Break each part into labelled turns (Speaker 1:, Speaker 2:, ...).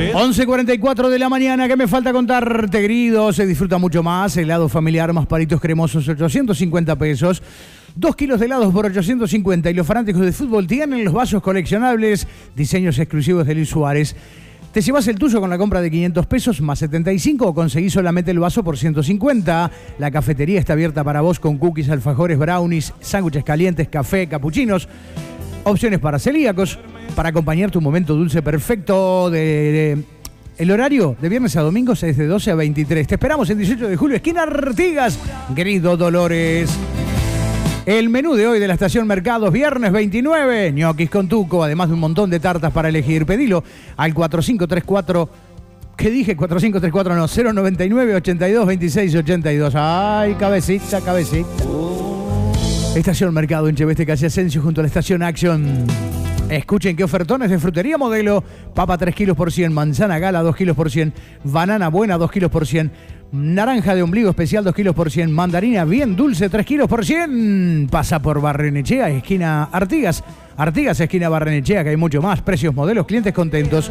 Speaker 1: 11:44 de la mañana, ¿qué me falta contarte, querido? Se disfruta mucho más, helado familiar más palitos cremosos, 850 pesos. 2 kilos de helados por 850 y los fanáticos de fútbol tienen los vasos coleccionables, diseños exclusivos de Luis Suárez. Te llevas el tuyo con la compra de 500 pesos más 75 o conseguís solamente el vaso por 150. La cafetería está abierta para vos con cookies, alfajores, brownies, sándwiches calientes, café, capuchinos. Opciones para celíacos, para acompañar tu momento dulce perfecto. El horario de viernes a domingos es de 12 a 23. Te esperamos el 18 de julio, esquina Artigas, querido Dolores. El menú de hoy de la Estación Mercados, viernes 29, ñoquis con tuco, además de un montón de tartas para elegir. Pedilo al 4534, ¿qué dije? 4534 no, 099 82 26 82. Ay, cabecita, cabecita. Estación Mercado en Cheveste Calle Asensio junto a la Estación Action. Escuchen qué ofertones de Frutería Modelo. Papa 3 kilos por 100, manzana gala 2 kilos por 100, banana buena 2 kilos por 100, naranja de ombligo especial 2 kilos por 100, mandarina bien dulce 3 kilos por 100. Pasa por Barrenechea, esquina Artigas. Artigas, esquina Barrenechea, que hay mucho más. Precios, modelos, clientes contentos.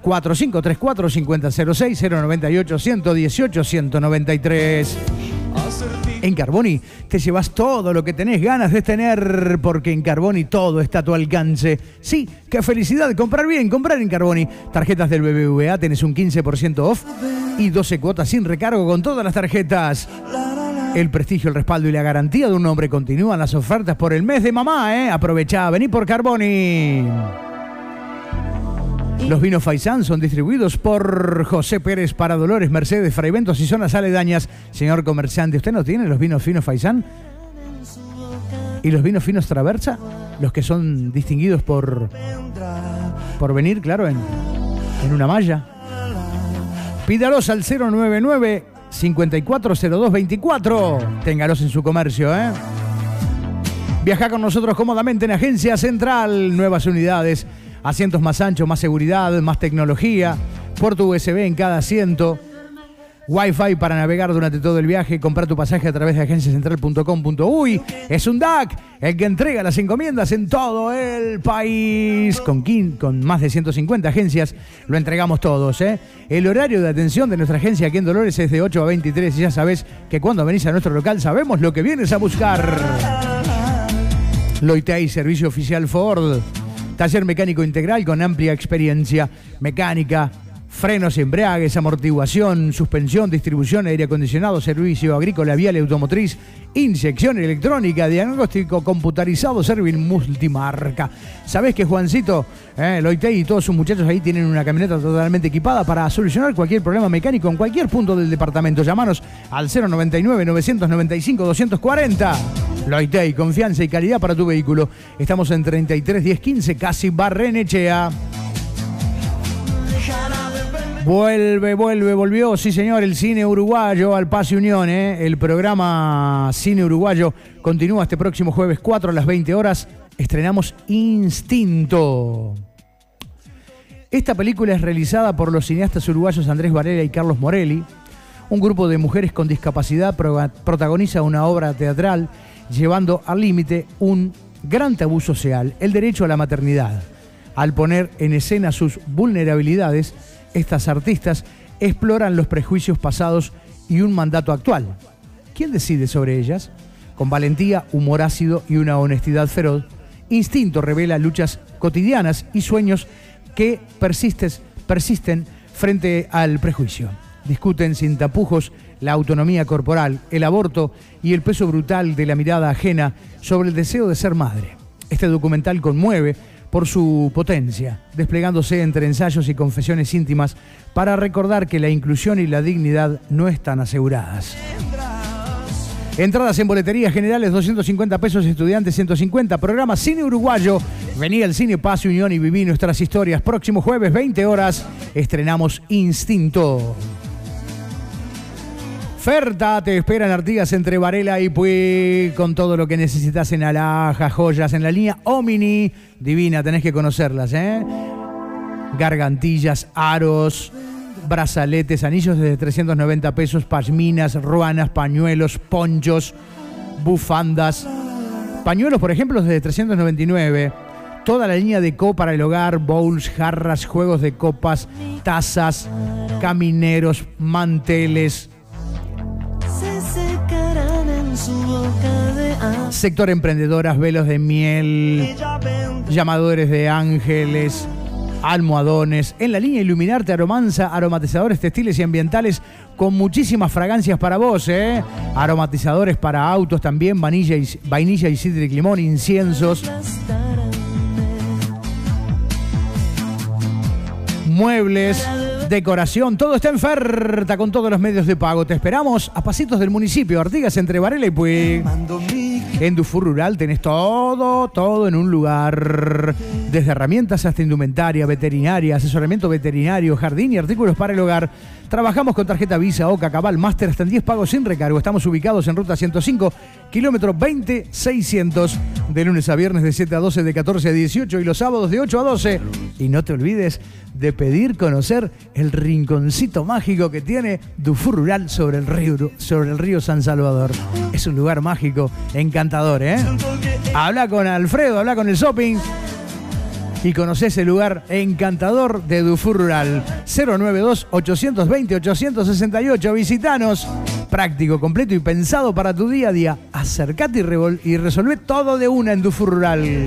Speaker 1: 4534-5006-098-118-193. En Carboni te llevas todo lo que tenés ganas de tener, porque en Carboni todo está a tu alcance. Sí, qué felicidad comprar bien, comprar en Carboni. Tarjetas del BBVA tenés un 15% off y 12 cuotas sin recargo con todas las tarjetas. El prestigio, el respaldo y la garantía de un hombre. Continúan las ofertas por el mes de mamá, Aprovechá, vení por Carboni. Los vinos Faisán son distribuidos por José Pérez para Dolores, Mercedes, Fraiventos y zonas aledañas. Señor comerciante, ¿usted no tiene los vinos finos Faisán? ¿Y los vinos finos Traversa? Los que son distinguidos por venir, claro, en una malla. Pídalos al 099-540224. Téngalos en su comercio, Viaja con nosotros cómodamente en Agencia Central. Nuevas unidades. Asientos más anchos, más seguridad, más tecnología, puerto USB en cada asiento, Wi-Fi para navegar durante todo el viaje. Comprar tu pasaje a través de agenciacentral.com.uy. Es un DAC, el que entrega las encomiendas en todo el país. Con más de 150 agencias lo entregamos todos, El horario de atención de nuestra agencia aquí en Dolores es de 8 a 23 y ya sabes que cuando venís a nuestro local sabemos lo que vienes a buscar. Loitei, servicio oficial Ford. Taller mecánico integral con amplia experiencia. Mecánica, frenos, embragues, amortiguación, suspensión, distribución, aire acondicionado, servicio agrícola, vial y automotriz, inyección electrónica, diagnóstico computarizado, Servin multimarca. ¿Sabés que Juancito, Loitei y todos sus muchachos ahí tienen una camioneta totalmente equipada para solucionar cualquier problema mecánico en cualquier punto del departamento? Llámanos al 099-995-240. Loitei, confianza y calidad para tu vehículo. Estamos en 33 10 15, casi Barrenechea. Volvió, sí señor, el cine uruguayo al Pase Unión, El programa Cine Uruguayo continúa este próximo jueves 4 a las 20 horas. Estrenamos Instinto. Esta película es realizada por los cineastas uruguayos Andrés Varela y Carlos Morelli. Un grupo de mujeres con discapacidad protagoniza una obra teatral llevando al límite un gran tabú social, el derecho a la maternidad. Al poner en escena sus vulnerabilidades, estas artistas exploran los prejuicios pasados y un mandato actual. ¿Quién decide sobre ellas? Con valentía, humor ácido y una honestidad feroz, Instinto revela luchas cotidianas y sueños que persisten frente al prejuicio. Discuten sin tapujos la autonomía corporal, el aborto y el peso brutal de la mirada ajena sobre el deseo de ser madre. Este documental conmueve por su potencia, desplegándose entre ensayos y confesiones íntimas para recordar que la inclusión y la dignidad no están aseguradas. Entradas en boleterías generales 250 pesos, estudiantes 150. Programa Cine Uruguayo. Vení al Cine Pase Unión y viví nuestras historias. Próximo jueves 20 horas estrenamos Instinto. Ferta te espera en Artigas entre Varela y Puig con todo lo que necesitas en alhajas, joyas, en la línea Omni. Divina, tenés que conocerlas, Gargantillas, aros, brazaletes, anillos desde 390 pesos, pashminas, ruanas, pañuelos, ponchos, bufandas. Pañuelos, por ejemplo, desde 399. Toda la línea de Co para el hogar, bowls, jarras, juegos de copas, tazas, camineros, manteles. Sector emprendedoras, velos de miel, llamadores de ángeles, almohadones. En la línea Iluminarte, Aromanza, aromatizadores textiles y ambientales con muchísimas fragancias para vos, ¿eh? Aromatizadores para autos también, vainilla y cítric limón, inciensos. Muebles, decoración, todo está en oferta con todos los medios de pago. Te esperamos a pasitos del municipio, Artigas, entre Varela y Puig. En Dufour Rural tenés todo en un lugar. Desde herramientas hasta indumentaria, veterinaria, asesoramiento veterinario, jardín y artículos para el hogar. Trabajamos con tarjeta Visa, Oca, Cabal, Master, hasta en 10 pagos sin recargo. Estamos ubicados en Ruta 105, kilómetro 20600, de lunes a viernes de 7 a 12, de 14 a 18 y los sábados de 8 a 12. Y no te olvides de pedir conocer el rinconcito mágico que tiene Dufour Rural sobre el río San Salvador. Es un lugar mágico, encantador, ¿eh? Habla con Alfredo, habla con el shopping y conocés el lugar encantador de Dufour Rural. 092-820-868. Visitanos. Práctico, completo y pensado para tu día a día. Acercate y resolvé todo de una en Dufour Rural.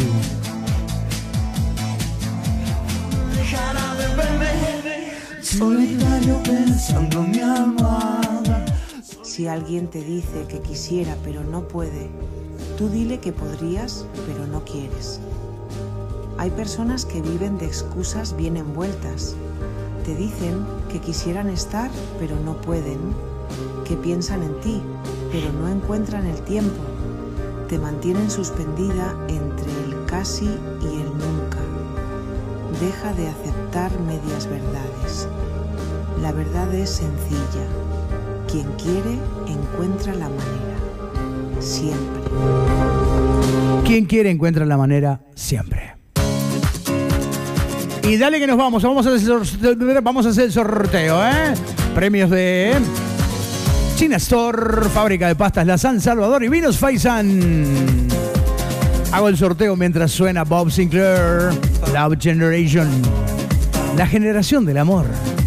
Speaker 2: Solitario pensando en mi almohada. Si alguien te dice que quisiera pero no puede, tú dile que podrías pero no quieres. Hay personas que viven de excusas bien envueltas. Te dicen que quisieran estar pero no pueden, que piensan en ti pero no encuentran el tiempo. Te mantienen suspendida entre el casi y el nunca. Deja de aceptar medias verdades. La verdad es sencilla. Quien quiere, encuentra la manera. Siempre.
Speaker 1: Quien quiere, encuentra la manera siempre. Y dale que nos vamos. Vamos a hacer el sorteo, ¿eh? Premios de China Store, fábrica de pastas La San Salvador y vinos Faisan. Hago el sorteo mientras suena Bob Sinclair, Love Generation, la generación del amor.